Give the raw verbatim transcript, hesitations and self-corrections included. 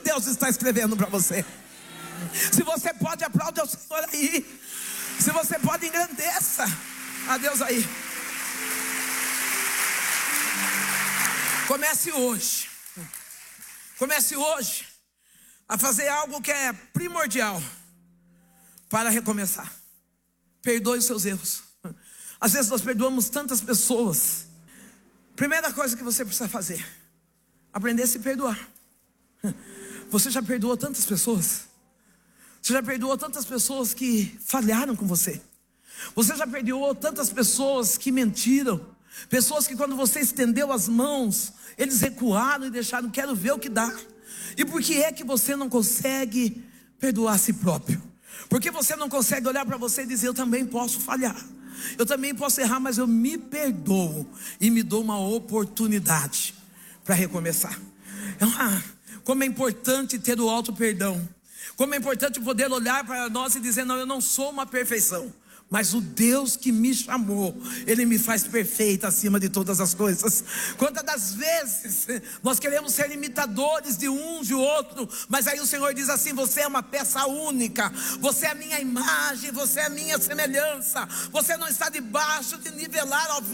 Deus está escrevendo para você. Se você pode, aplaude ao Senhor aí. Se você pode, engrandeça a Deus aí. Comece hoje. Comece hoje a fazer algo que é primordial para recomeçar. Perdoe os seus erros. Às vezes nós perdoamos tantas pessoas. Primeira coisa que você precisa fazer: aprender a se perdoar. Você já perdoou tantas pessoas? Você já perdoou tantas pessoas que falharam com você? Você já perdoou tantas pessoas que mentiram? Pessoas que quando você estendeu as mãos, eles recuaram e deixaram, quero ver o que dá. E por que é que você não consegue perdoar a si próprio? Porque você não consegue olhar para você e dizer, eu também posso falhar, eu também posso errar, mas eu me perdoo e me dou uma oportunidade para recomeçar. Ah, como é importante ter o auto perdão. Como é importante poder olhar para nós e dizer, não, eu não sou uma perfeição, mas o Deus que me chamou, Ele me faz perfeita acima de todas as coisas. Quantas das vezes nós queremos ser imitadores de um de outro, mas aí o Senhor diz assim, você é uma peça única, você é a minha imagem, você é a minha semelhança, você não está debaixo de nivelar, ó